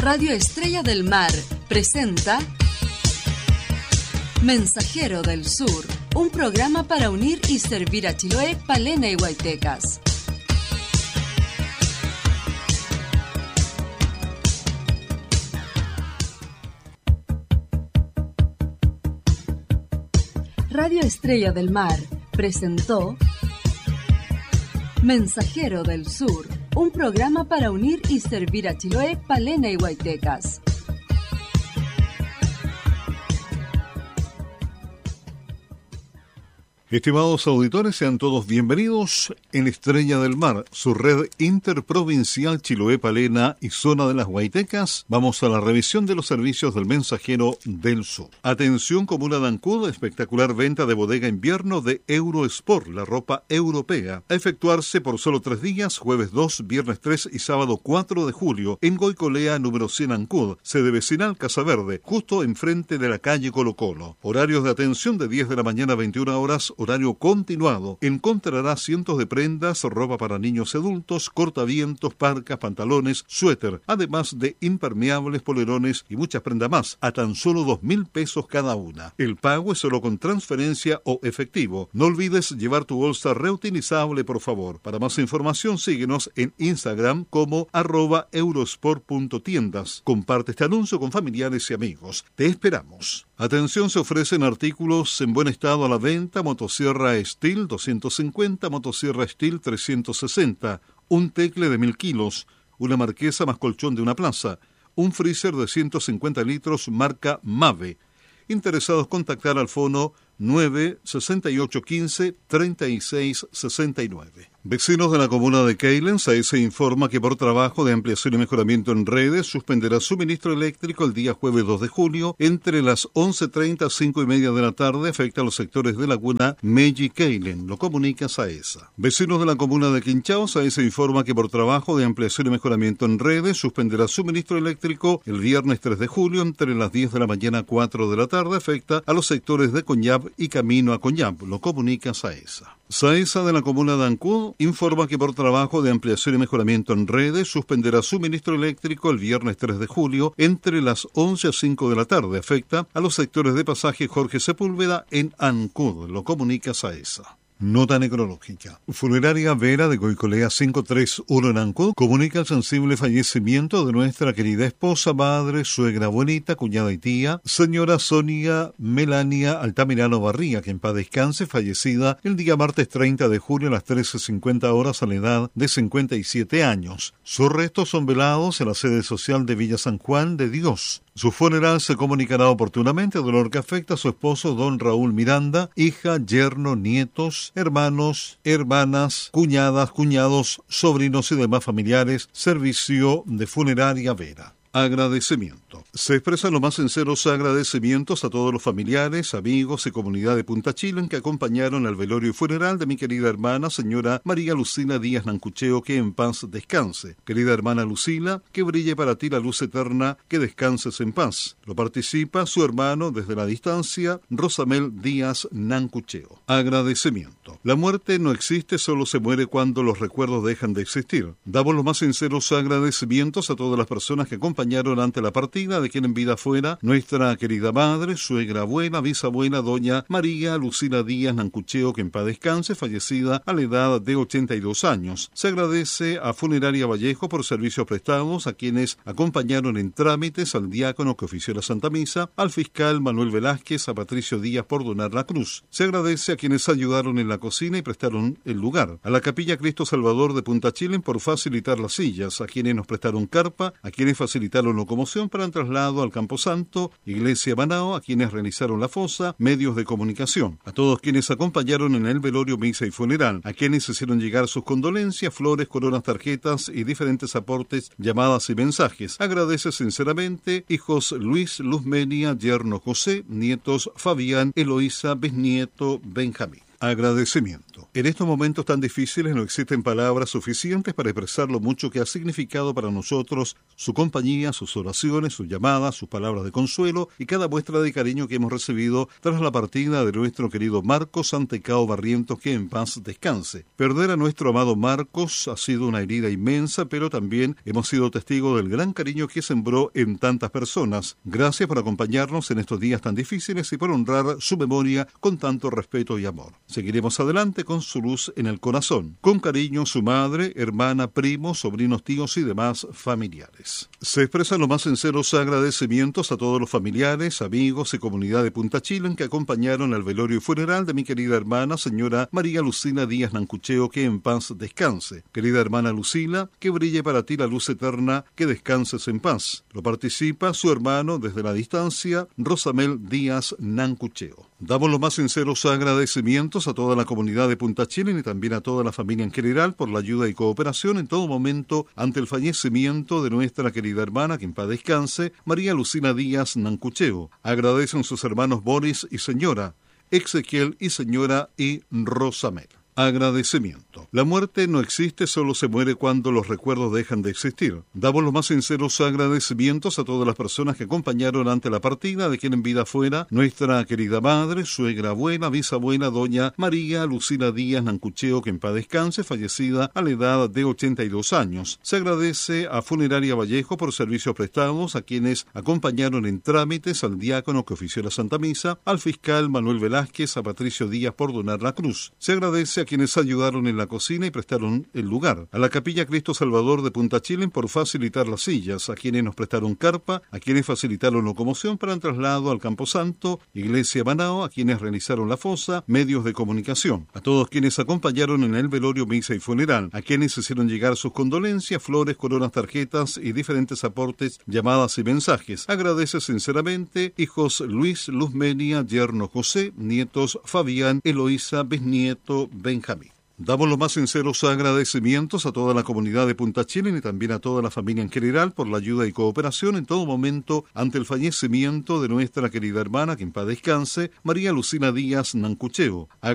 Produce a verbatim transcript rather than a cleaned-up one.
Radio Estrella del Mar presenta Mensajero del Sur, un programa para unir y servir a Chiloé, Palena y Huaytecas. Radio Estrella del Mar presentó Mensajero del Sur, un programa para unir y servir a Chiloé, Palena y Huaytecas. Estimados auditores, sean todos bienvenidos en Estrella del Mar, su red interprovincial Chiloé-Palena y zona de las Huaytecas. Vamos a la revisión de los servicios del Mensajero del Sur. Atención, comuna de Ancud, espectacular venta de bodega invierno de Eurosport, la ropa europea, a efectuarse por solo tres días, jueves dos, viernes tres y sábado cuatro de julio, en Goicolea número cien Ancud, sede vecinal Casa Verde, justo enfrente de la calle Colo Colo. Horarios de atención de diez de la mañana a veintiuna horas, horario continuado. Encontrará cientos de prendas, ropa para niños y adultos, cortavientos, parcas, pantalones, suéter, además de impermeables, polerones y muchas prendas más, a tan solo dos mil pesos cada una. El pago es solo con transferencia o efectivo. No olvides llevar tu bolsa reutilizable, por favor. Para más información, síguenos en Instagram como arroba eurosport punto tiendas. Comparte este anuncio con familiares y amigos. Te esperamos. Atención, se ofrecen artículos en buen estado a la venta: motosierra Steel doscientos cincuenta, motosierra Steel trescientos sesenta, un tecle de mil kilos, una marquesa más colchón de una plaza, un freezer de ciento cincuenta litros marca Mave. Interesados, contactar al fono nueve sesenta y ocho quince treinta y seis sesenta y nueve. Vecinos de la comuna de Keilen, S A E S informa que por trabajo de ampliación y mejoramiento en redes suspenderá suministro eléctrico el día jueves dos de julio entre las once treinta a cinco y media de la tarde. Afecta a los sectores de Laguna, Meji, Keilen. Lo comunica S A E S A. Vecinos de la comuna de Quinchao, S A E S informa que por trabajo de ampliación y mejoramiento en redes suspenderá suministro eléctrico el viernes tres de julio entre las diez de la mañana a cuatro de la tarde. Afecta a los sectores de Coñab y camino a Coñab. Lo comunica S A E S A. S A E S A de la comuna de Ancud informa que por trabajo de ampliación y mejoramiento en redes suspenderá suministro eléctrico el viernes tres de julio entre las once a cinco de la tarde. Afecta a los sectores de pasaje Jorge Sepúlveda en Ancud. Lo comunica S A E S A. Nota necrológica. Funeraria Vera de Goicolea quinientos treinta y uno en Ancud comunica el sensible fallecimiento de nuestra querida esposa, madre, suegra, abuelita, cuñada y tía, señora Sonia Melania Altamirano Barría, que en paz descanse, fallecida el día martes treinta de julio a las trece cincuenta horas a la edad de cincuenta y siete años. Sus restos son velados en la sede social de Villa San Juan de Dios. Su funeral se comunicará oportunamente, dolor que afecta a su esposo don Raúl Miranda, hija, yerno, nietos, hermanos, hermanas, cuñadas, cuñados, sobrinos y demás familiares. Servicio de Funeraria Vera. Agradecimiento. Se expresan los más sinceros agradecimientos a todos los familiares, amigos y comunidad de Punta Chilén que acompañaron al velorio y funeral de mi querida hermana, señora María Lucila Díaz Nancucheo, que en paz descanse. Querida hermana Lucila, que brille para ti la luz eterna, que descanses en paz. Lo participa su hermano desde la distancia, Rosamel Díaz Nancucheo. Agradecimiento. La muerte no existe, solo se muere cuando los recuerdos dejan de existir. Damos los más sinceros agradecimientos a todas las personas que acompañaron ante la partida de quien en vida fuera nuestra querida madre, suegra, abuela, bisabuela, doña María Lucila Díaz Nancucheo, que en paz descanse, fallecida a la edad de ochenta y dos años. Se agradece a Funeraria Vallejo por servicios prestados, a quienes acompañaron en trámites, al diácono que ofició la Santa Misa, al fiscal Manuel Velázquez, a Patricio Díaz por donar la cruz. Se agradece a quienes ayudaron en la cocina y prestaron el lugar, a la Capilla Cristo Salvador de Punta Chilén por facilitar las sillas, a quienes nos prestaron carpa, a quienes facilitaron locomoción para el traslado al Camposanto, Iglesia Banao, a quienes realizaron la fosa, medios de comunicación, a todos quienes acompañaron en el velorio, misa y funeral, a quienes hicieron llegar sus condolencias, flores, coronas, tarjetas y diferentes aportes, llamadas y mensajes. Agradece sinceramente hijos Luis, Luzmenia, yerno José, nietos Fabián, Eloísa, bisnieto Benjamín. Agradecimiento. agradecimiento. En estos momentos tan difíciles no existen palabras suficientes para expresar lo mucho que ha significado para nosotros su compañía, sus oraciones, sus llamadas, sus palabras de consuelo y cada muestra de cariño que hemos recibido tras la partida de nuestro querido Marcos Antecao Barrientos, que en paz descanse. Perder a nuestro amado Marcos ha sido una herida inmensa, pero también hemos sido testigos del gran cariño que sembró en tantas personas. Gracias por acompañarnos en estos días tan difíciles y por honrar su memoria con tanto respeto y amor. Seguiremos adelante con su luz en el corazón. Con cariño, su madre, hermana, primos, sobrinos, tíos y demás familiares. Se expresan los más sinceros agradecimientos a todos los familiares, amigos y comunidad de Punta Chile que acompañaron al velorio y funeral de mi querida hermana, señora María Lucila Díaz Nancucheo, que en paz descanse. Querida hermana Lucila, que brille para ti la luz eterna, que descanses en paz. Lo participa su hermano desde la distancia, Rosamel Díaz Nancucheo. Damos los más sinceros agradecimientos a toda la comunidad de Punta Chile y también a toda la familia en general por la ayuda y cooperación en todo momento ante el fallecimiento de nuestra querida hermana, que en paz descanse, María Lucila Díaz Nancucheo. Agradecen sus hermanos Boris y señora, Ezequiel y señora y Rosamel. Agradecimiento. La muerte no existe, solo se muere cuando los recuerdos dejan de existir. Damos los más sinceros agradecimientos a todas las personas que acompañaron ante la partida de quien en vida fuera nuestra querida madre, suegra, abuela, bisabuela, doña María Lucila Díaz Nancucheo, que en paz descanse, fallecida a la edad de ochenta y dos años. Se agradece a Funeraria Vallejo por servicios prestados, a quienes acompañaron en trámites, al diácono que ofició la Santa Misa, al fiscal Manuel Velázquez, a Patricio Díaz por donar la cruz. Se agradece a quienes ayudaron en la cocina y prestaron el lugar, a la Capilla Cristo Salvador de Punta Chile por facilitar las sillas, a quienes nos prestaron carpa, a quienes facilitaron locomoción para el traslado al Camposanto, Iglesia Banao, a quienes realizaron la fosa, medios de comunicación, a todos quienes acompañaron en el velorio, misa y funeral, a quienes hicieron llegar sus condolencias, flores, coronas, tarjetas y diferentes aportes, llamadas y mensajes. Agradece sinceramente hijos Luis, Luzmenia, yerno José, nietos Fabián, Eloísa, bisnieto Benjamín. Damos los más sinceros agradecimientos a toda la comunidad de Punta Chile y también a toda la familia en general por la ayuda y cooperación en todo momento ante el fallecimiento de nuestra querida hermana, que en paz descanse, María Lucila Díaz Nancucheo.